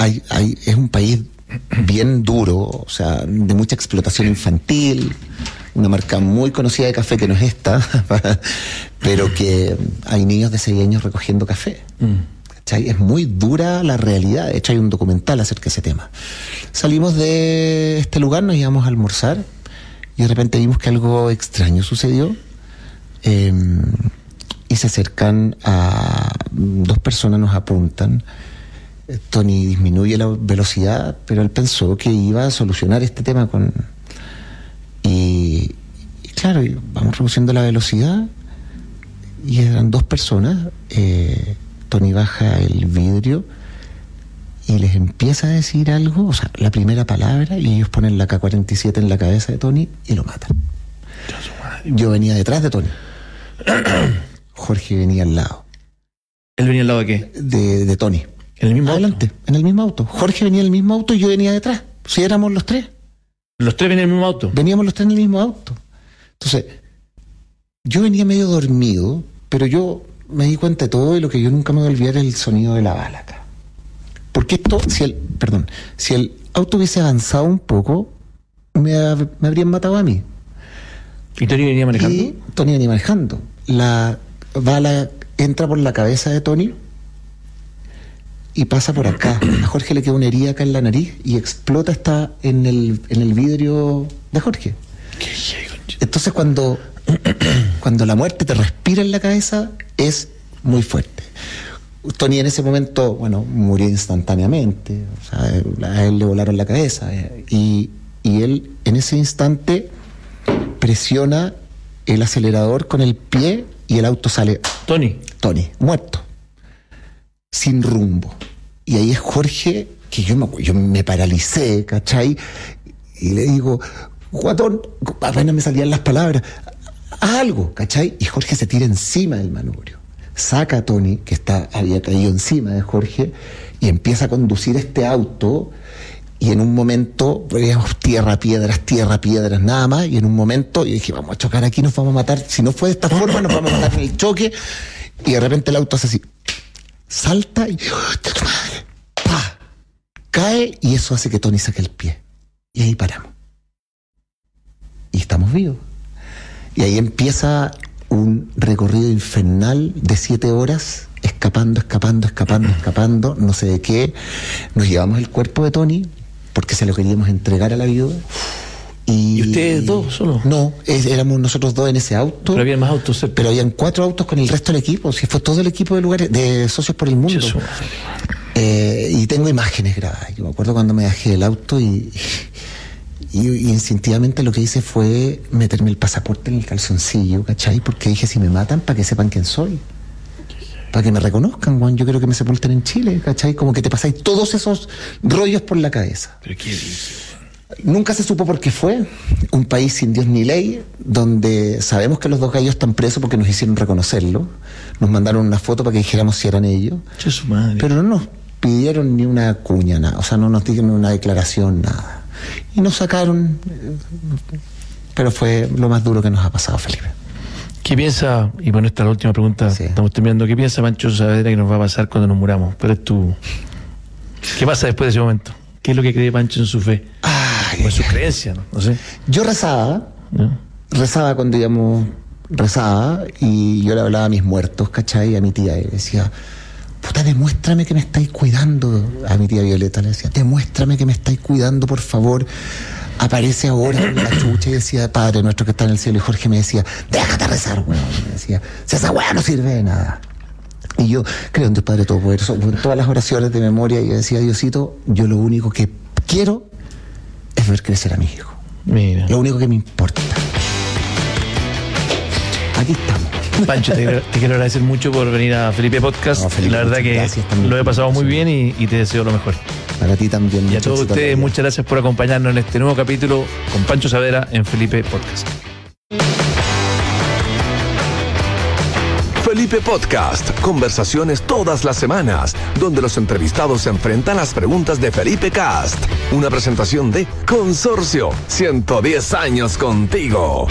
es un país bien duro, o sea, de mucha explotación infantil, una marca muy conocida de café que no es esta, pero que hay niños de 6 años recogiendo café. ¿Cachai? Es muy dura la realidad. De hecho, hay un documental acerca de ese tema. Salimos de este lugar, nos íbamos a almorzar y de repente vimos que algo extraño sucedió. Y se acercan a 2 personas, nos apuntan. Tony disminuye la velocidad, pero él pensó que iba a solucionar este tema con... Y claro, vamos reduciendo la velocidad y eran 2 personas. Tony baja el vidrio y les empieza a decir algo, o sea, la primera palabra, y ellos ponen la K-47 en la cabeza de Tony y lo matan. Yo venía detrás de Tony. Jorge venía al lado. ¿Él venía al lado de qué? De Tony. ¿En el mismo Adelante, auto? en el mismo auto. Jorge venía en el mismo auto y yo venía detrás. Si éramos los 3. ¿Los 3 venían en el mismo auto? Veníamos los 3 en el mismo auto. Entonces, yo venía medio dormido, pero yo me di cuenta de todo y lo que yo nunca me voy a olvidar es el sonido de la bala acá. Porque esto, si el auto hubiese avanzado un poco, me habrían matado a mí. ¿Y Tony venía manejando? Y Tony venía manejando. La bala entra por la cabeza de Tony y pasa por acá. A Jorge le queda una herida acá en la nariz y explota, está en el vidrio de Jorge. Entonces cuando la muerte te respira en la cabeza es muy fuerte. Tony en ese momento, murió instantáneamente. O sea, a él le volaron la cabeza. Y él en ese instante presiona el acelerador con el pie y el auto sale. Tony, muerto. Sin rumbo. Y ahí es Jorge, que yo me paralicé, ¿cachai? Y le digo, guatón, apenas me salían las palabras, haz algo, ¿cachai? Y Jorge se tira encima del manubrio. Saca a Tony, que había caído encima de Jorge, y empieza a conducir este auto. Y en un momento, veíamos tierra, piedras, nada más. Y en un momento, yo dije, vamos a chocar aquí, nos vamos a matar. Si no fue de esta forma, nos vamos a matar en el choque. Y de repente el auto hace así, salta y ¡pah! Cae, y eso hace que Tony saque el pie. Y ahí paramos. Y estamos vivos. Y ahí empieza un recorrido infernal de 7 horas, escapando, no sé de qué. Nos llevamos el cuerpo de Tony porque se lo queríamos entregar a la viuda. ¿Y ustedes 2 solo? No, éramos nosotros 2 en ese auto. Pero había más autos cerca. Pero habían 4 autos con el resto del equipo. Si fue todo el equipo de Socios por el Mundo. Y tengo imágenes grabadas. Yo me acuerdo cuando me bajé del auto y instintivamente lo que hice fue meterme el pasaporte en el calzoncillo, ¿cachai? Porque dije, si me matan, para que sepan quién soy. Para que me reconozcan, Juan. Yo quiero que me sepulten en Chile, ¿cachai? Como que te pasáis todos esos rollos por la cabeza. ¿Pero qué dices? Nunca se supo por qué fue. Un país sin Dios ni ley, donde sabemos que los 2 gallos están presos porque nos hicieron reconocerlo. Nos mandaron una foto para que dijéramos si eran ellos. Su madre. Pero no nos pidieron ni una cuña, nada. O sea, no nos dieron una declaración, nada. Y nos sacaron. Pero fue lo más duro que nos ha pasado, Felipe. ¿Qué piensa, y bueno, esta es la última pregunta, sí, estamos terminando, ¿qué piensa Pancho Saavedra que nos va a pasar cuando nos muramos? ¿Qué pasa después de ese momento? ¿Qué es lo que cree Pancho en su fe? O en sus creencias, no sé. Yo rezaba cuando rezaba, y yo le hablaba a mis muertos, ¿cachai? A mi tía, y le decía, puta, demuéstrame que me estáis cuidando. A mi tía Violeta le decía, demuéstrame que me estáis cuidando, por favor. Aparece ahora en la chucha, y decía, Padre nuestro que está en el cielo. Y Jorge me decía, déjate rezar, weón. Me decía, si esa weá no sirve de nada. Y yo creo en Dios Padre Todopoderoso, en todas las oraciones de memoria, y yo decía, Diosito, yo lo único que quiero es ver crecer a mi hijo. Mira. Lo único que me importa. Aquí estamos. Pancho, te quiero agradecer mucho por venir a Felipe Podcast. No, Felipe, la verdad que lo he pasado muy bien y te deseo lo mejor. Para ti también. Y a todos ustedes, muchas gracias por acompañarnos en este nuevo capítulo con Pancho Saavedra en Felipe Podcast. Felipe Podcast, conversaciones todas las semanas, donde los entrevistados se enfrentan a las preguntas de Felipe Cast. Una presentación de Consorcio, 110 años contigo.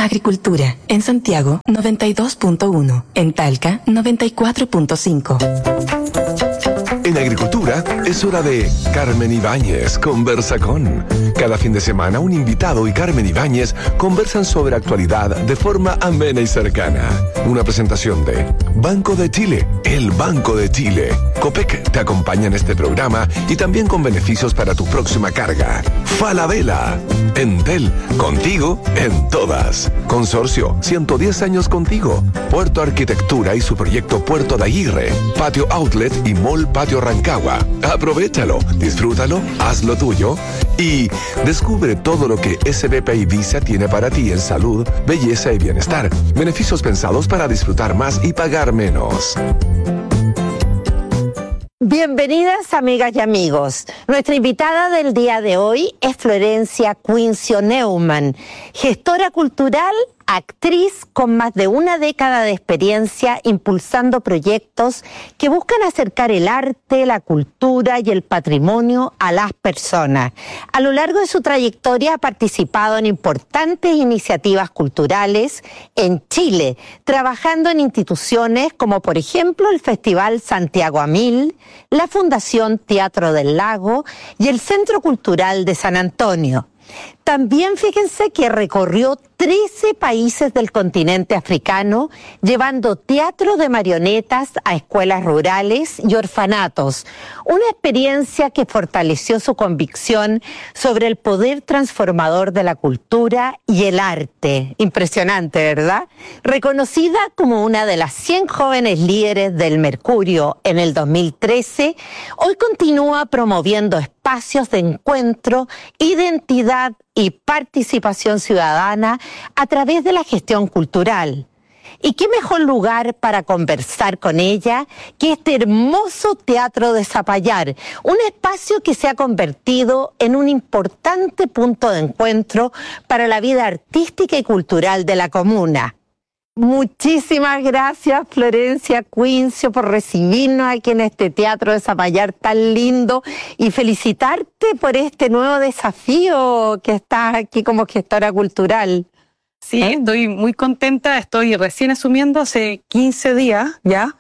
Agricultura. En Santiago, 92.1. En Talca, 94.5. En Agricultura es hora de Carmen Ibáñez Conversa con. Cada fin de semana un invitado y Carmen Ibáñez conversan sobre actualidad de forma amena y cercana. Una presentación de Banco de Chile, el Banco de Chile. Copec te acompaña en este programa y también con beneficios para tu próxima carga. Falabella, Entel, contigo en todas. Consorcio, 110 años contigo. Puerto Arquitectura y su proyecto Puerto de Aguirre. Patio Outlet y Mall Patio Rancagua. Aprovechalo, disfrútalo, hazlo tuyo y descubre todo lo que SBPI Visa tiene para ti en salud, belleza y bienestar. Beneficios pensados para disfrutar más y pagar menos. Bienvenidas, amigas y amigos. Nuestra invitada del día de hoy es Florencia Quincio Neumann, gestora cultural, actriz con más de una década de experiencia impulsando proyectos que buscan acercar el arte, la cultura y el patrimonio a las personas. A lo largo de su trayectoria ha participado en importantes iniciativas culturales en Chile, trabajando en instituciones como por ejemplo el Festival Santiago a Mil, la Fundación Teatro del Lago y el Centro Cultural de San Antonio. También fíjense que recorrió 13 países del continente africano, llevando teatro de marionetas a escuelas rurales y orfanatos. Una experiencia que fortaleció su convicción sobre el poder transformador de la cultura y el arte. Impresionante, ¿verdad? Reconocida como una de las 100 jóvenes líderes del Mercurio en el 2013, hoy continúa promoviendo espacios de encuentro, identidad y participación ciudadana a través de la gestión cultural. ¿Y qué mejor lugar para conversar con ella que este hermoso Teatro de Zapallar? Un espacio que se ha convertido en un importante punto de encuentro para la vida artística y cultural de la comuna. Muchísimas gracias, Florencia Quincio, por recibirnos aquí en este Teatro de Zapallar tan lindo y felicitarte por este nuevo desafío que estás aquí como gestora cultural. Sí, estoy muy contenta, estoy recién asumiendo hace 15 días ya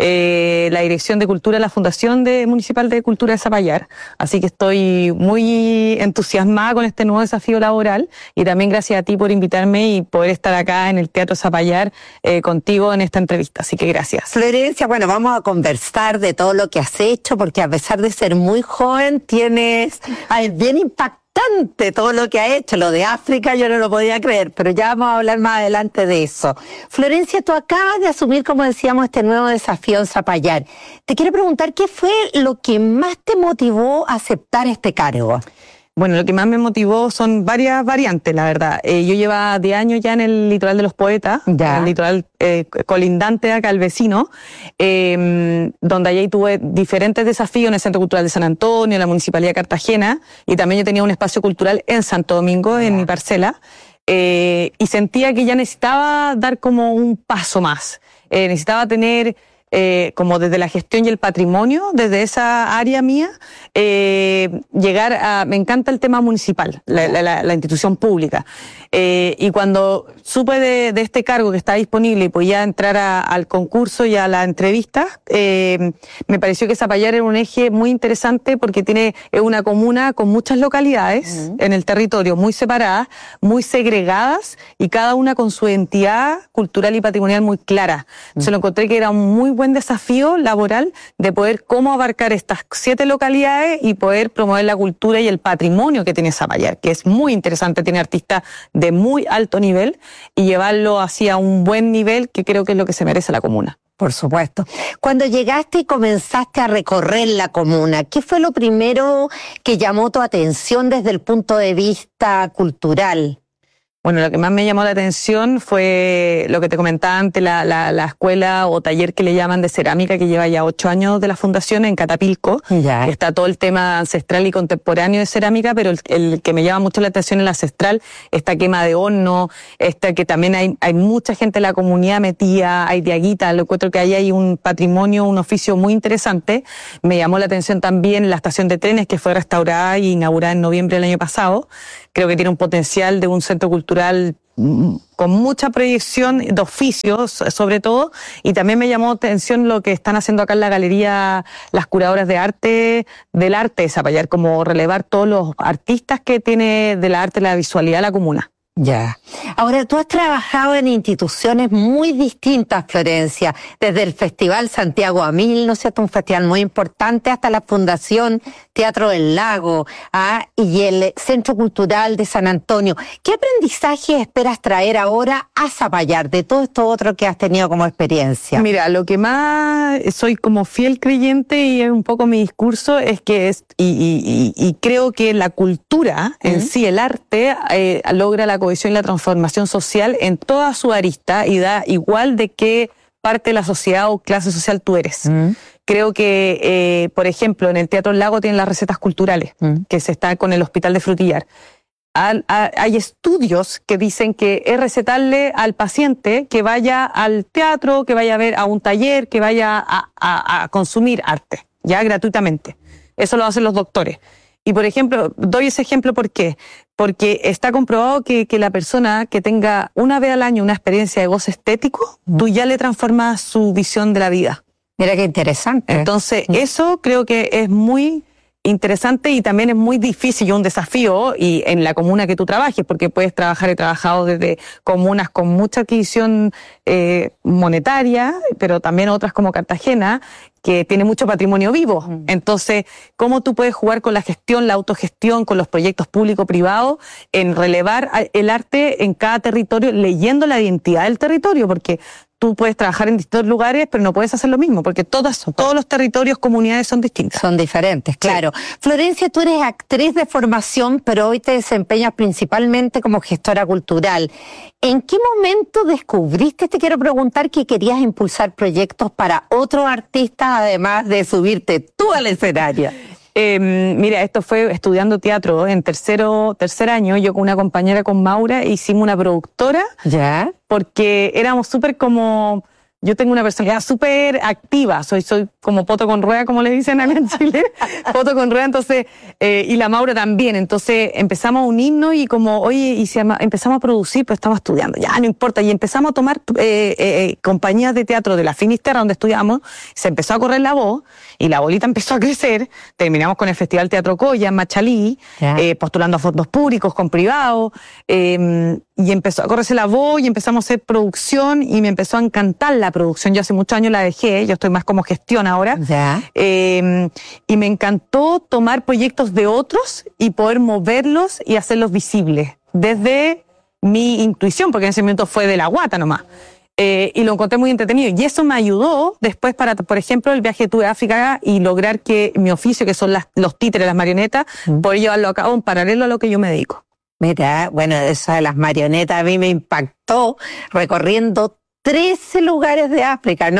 la Dirección de Cultura de la Fundación Municipal de Cultura de Zapallar, así que estoy muy entusiasmada con este nuevo desafío laboral y también gracias a ti por invitarme y poder estar acá en el Teatro Zapallar contigo en esta entrevista, así que gracias. Florencia, bueno, vamos a conversar de todo lo que has hecho, porque a pesar de ser muy joven, tienes bien impactante todo lo que ha hecho. Lo de África yo no lo podía creer, pero ya vamos a hablar más adelante de eso. Florencia, tú acabas de asumir, como decíamos, este nuevo desafío en Zapallar. Te quiero preguntar, ¿qué fue lo que más te motivó a aceptar este cargo? Bueno, lo que más me motivó son varias variantes, la verdad. Yo llevaba 10 años ya en el litoral de los poetas, el litoral colindante acá al vecino, donde allí tuve diferentes desafíos en el Centro Cultural de San Antonio, en la Municipalidad de Cartagena, y también yo tenía un espacio cultural en Santo Domingo, en mi parcela, y sentía que ya necesitaba dar como un paso más. Necesitaba tener como desde la gestión y el patrimonio, desde esa área mía, llegar a... Me encanta el tema municipal, la institución pública. Y cuando supe de este cargo que está disponible y podía entrar al concurso y a la entrevista, me pareció que Zapallar era un eje muy interesante porque es una comuna con muchas localidades en el territorio, muy separadas, muy segregadas y cada una con su identidad cultural y patrimonial muy clara. Entonces lo encontré que era un muy buen desafío laboral de poder cómo abarcar estas 7 localidades y poder promover la cultura y el patrimonio que tiene Zapallar, que es muy interesante, tiene artistas de muy alto nivel y llevarlo hacia un buen nivel que creo que es lo que se merece la comuna. Por supuesto. Cuando llegaste y comenzaste a recorrer la comuna, ¿qué fue lo primero que llamó tu atención desde el punto de vista cultural? Bueno, lo que más me llamó la atención fue lo que te comentaba antes, la escuela o taller que le llaman de cerámica, que lleva ya 8 años de la fundación en Catapilco. Ya. Está todo el tema ancestral y contemporáneo de cerámica, pero el que me llama mucho la atención es el ancestral, esta quema de horno, que también hay mucha gente de la comunidad metida, hay diaguitas, lo encuentro que ahí hay un patrimonio, un oficio muy interesante. Me llamó la atención también la estación de trenes que fue restaurada e inaugurada en noviembre del año pasado. Creo que tiene un potencial de un centro cultural con mucha proyección de oficios, sobre todo, y también me llamó atención lo que están haciendo acá en la galería las curadoras de arte, del arte de Zapallar, como relevar todos los artistas que tiene de la arte y la visualidad la comuna. Ya. Ahora, tú has trabajado en instituciones muy distintas, Florencia, desde el Festival Santiago a 1000, ¿no es cierto?, un festival muy importante, hasta la Fundación Teatro del Lago, y el Centro Cultural de San Antonio. ¿Qué aprendizaje esperas traer ahora a Zapallar de todo esto otro que has tenido como experiencia? Mira, lo que más soy como fiel creyente, y es un poco mi discurso, es que y creo que la cultura en sí, el arte, logra la cohesión y la transformación social en toda su arista, y da igual de qué parte de la sociedad o clase social tú eres. Creo que, por ejemplo, en el Teatro del Lago tienen las recetas culturales, que se está con el Hospital de Frutillar. Hay estudios que dicen que es recetarle al paciente que vaya al teatro, que vaya a ver a un taller, que vaya a consumir arte, ya gratuitamente. Eso lo hacen los doctores. Y, por ejemplo, doy ese ejemplo ¿por qué? Porque está comprobado que la persona que tenga una vez al año una experiencia de goce estético, tú ya le transformas su visión de la vida. Mira qué interesante. Entonces, eso creo que es muy interesante, y también es muy difícil y un desafío y en la comuna que tú trabajes, porque puedes trabajar, he trabajado desde comunas con mucha adquisición monetaria, pero también otras como Cartagena, que tiene mucho patrimonio vivo. Entonces, ¿cómo tú puedes jugar con la gestión, la autogestión, con los proyectos público-privados, en relevar el arte en cada territorio, leyendo la identidad del territorio? Porque tú puedes trabajar en distintos lugares, pero no puedes hacer lo mismo, porque todos los territorios, comunidades son distintas. Son diferentes, claro. Sí. Florencia, tú eres actriz de formación, pero hoy te desempeñas principalmente como gestora cultural. ¿En qué momento descubriste, te quiero preguntar, que querías impulsar proyectos para otros artistas, además de subirte tú al escenario? Mira, esto fue estudiando teatro en tercer año. Yo con una compañera, con Maura, hicimos una productora. ¿Ya? Porque éramos súper como... Yo tengo una personalidad súper activa, soy como poto con rueda, como le dicen acá en Chile, poto con rueda, entonces, y la Maura también, entonces empezamos a unirnos y como, oye, empezamos a producir, pues estamos estudiando, ya no importa, y empezamos a tomar compañías de teatro de la Finisterra, donde estudiamos, se empezó a correr la voz, y la bolita empezó a crecer, terminamos con el Festival Teatro Coya en Machalí, postulando a fondos públicos, con privados, y empezó a correrse la voz, y empezamos a hacer producción, y me empezó a encantar la producción. Yo hace muchos años la dejé, yo estoy más como gestión ahora. Y me encantó tomar proyectos de otros y poder moverlos y hacerlos visibles, desde mi intuición, porque en ese momento fue de la guata nomás. Y lo encontré muy entretenido. Y eso me ayudó después para, por ejemplo, el viaje que tuve a África y lograr que mi oficio, que son los títeres, las marionetas, poder llevarlo a cabo en paralelo a lo que yo me dedico. Mira, bueno, eso de las marionetas a mí me impactó, recorriendo 13 lugares de África, ¿no?